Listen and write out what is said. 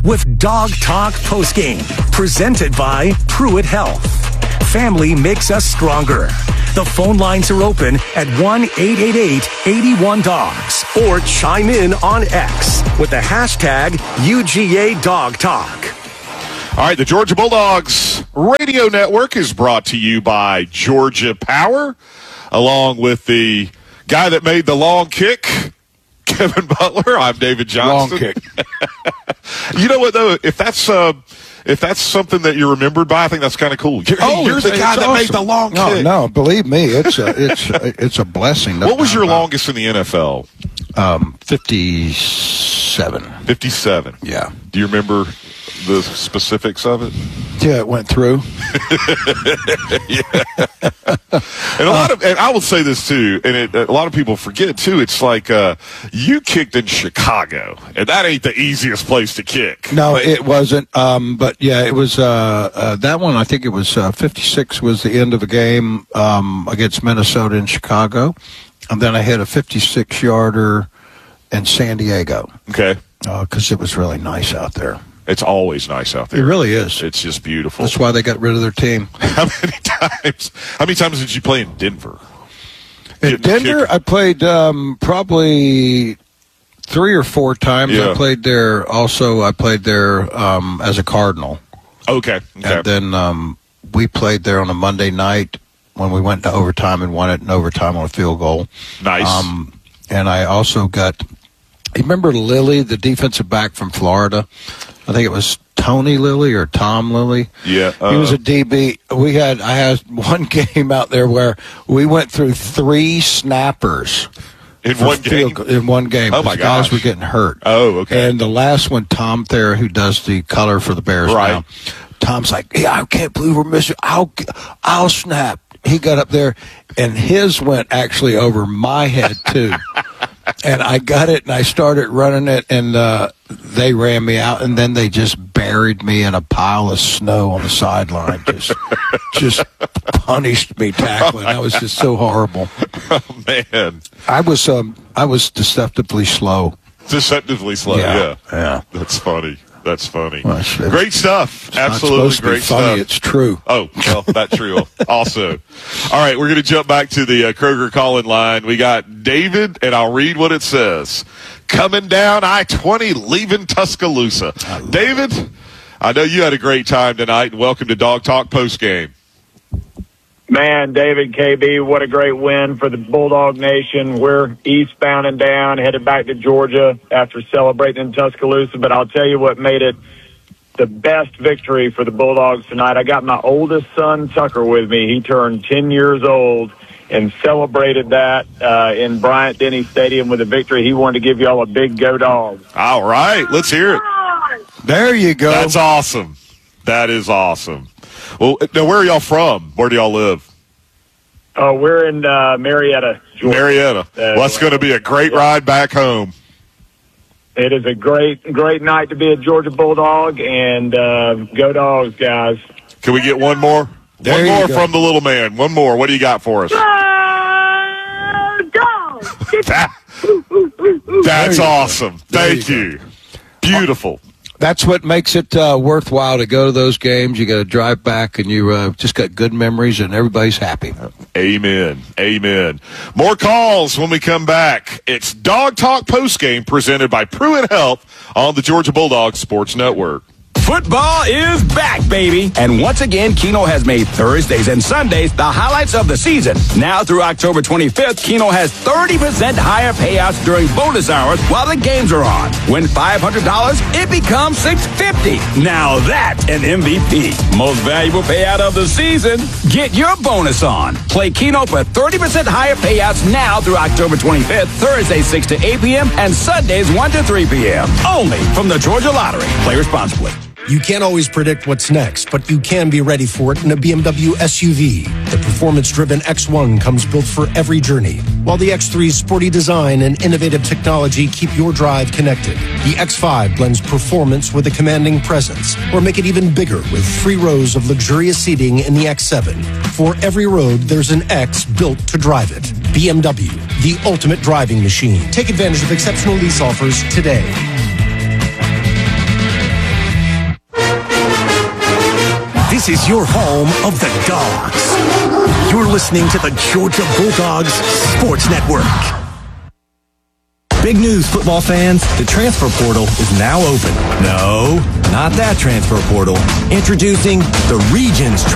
with Dog Talk Postgame, presented by Pruitt Health. Family makes us stronger. The phone lines are open at 1-888-81-DOGS or chime in on X with the hashtag UGA Dog Talk. All right, the Georgia Bulldogs Radio Network is brought to you by Georgia Power, along with the guy that made the long kick, Kevin Butler. I'm David Johnson. Long kick. You know what, though? If that's something that you're remembered by, I think that's kind of cool. You're the guy that made the long kick. No, believe me, it's a blessing. What was your longest in the NFL? 57. 57. Yeah. Do you remember the specifics of it? Yeah, it went through. Yeah. And I will say this too, and a lot of people forget too. It's like you kicked in Chicago, and that ain't the easiest place to kick. No, it wasn't. But yeah, it was that one. I think it was 56 was the end of the game against Minnesota in Chicago, and then I hit a 56-yarder in San Diego. Okay, because it was really nice out there. It's always nice out there. It really is. It's just beautiful. That's why they got rid of their team. How many times did you play in Denver? In Denver, I played probably 3 or 4 times. Yeah. I played there as a Cardinal. Okay. And then we played there on a Monday night when we went to overtime and won it in overtime on a field goal. Nice. And I also got, you remember Lilly, the defensive back from Florida? I think it was Tony Lilly or Tom Lilly. Yeah. He was a DB. I had one game out there where we went through 3 snappers. In one game? In one game. Oh, my gosh. Guys were getting hurt. Oh, okay. And the last one, Tom Thayer, who does the color for the Bears now, Tom's like, yeah, I can't believe we're missing. I'll snap. He got up there, and his went actually over my head, too. And I got it, and I started running it, and they ran me out, and then they just buried me in a pile of snow on the sideline. Just punished me tackling. That was just so horrible. Oh, man. I was deceptively slow. Deceptively slow, yeah. That's funny. Well, great stuff. Absolutely great stuff. Funny, it's true. Oh, well, that's true also. All right, we're going to jump back to the Kroger call-in line. We got David, and I'll read what it says. Coming down I-20, leaving Tuscaloosa. David, I know you had a great time tonight, and welcome to Dog Talk Postgame. Man, David, KB, what a great win for the Bulldog Nation. We're eastbound and down, headed back to Georgia after celebrating in Tuscaloosa. But I'll tell you what made it the best victory for the Bulldogs tonight. I got my oldest son, Tucker, with me. He turned 10 years old and celebrated that in Bryant-Denny Stadium with a victory. He wanted to give y'all a big go Dogs. All right, let's hear it. There you go. That's awesome. That is awesome. Well, now, where are y'all from? Where do y'all live? We're in Marietta, Georgia. Marietta. Well, that's going to be a great ride back home. It is a great night to be a Georgia Bulldog, and go Dogs, guys. Can we get one more? One more from the little man. One more. What do you got for us? That's awesome. Thank you. Beautiful. That's what makes it worthwhile to go to those games. You got to drive back, and you just got good memories, and everybody's happy. Amen. Amen. More calls when we come back. It's Dog Talk Postgame presented by Pruitt Health on the Georgia Bulldogs Sports Network. Football is back, baby. And once again, Keno has made Thursdays and Sundays the highlights of the season. Now through October 25th, Keno has 30% higher payouts during bonus hours while the games are on. Win $500, it becomes $650. Now that's an MVP. Most valuable payout of the season. Get your bonus on. Play Keno for 30% higher payouts now through October 25th, Thursdays 6 to 8 p.m. and Sundays 1 to 3 p.m. Only from the Georgia Lottery. Play responsibly. You can't always predict what's next, but you can be ready for it in a BMW SUV. The performance-driven X1 comes built for every journey, while the X3's sporty design and innovative technology keep your drive connected. The X5 blends performance with a commanding presence, or make it even bigger with 3 rows of luxurious seating in the X7. For every road, there's an X built to drive it. BMW, the ultimate driving machine. Take advantage of exceptional lease offers today. This is your home of the Dogs. You're listening to the Georgia Bulldogs Sports Network. Big news, football fans. The transfer portal is now open. No, not that transfer portal. Introducing the Regions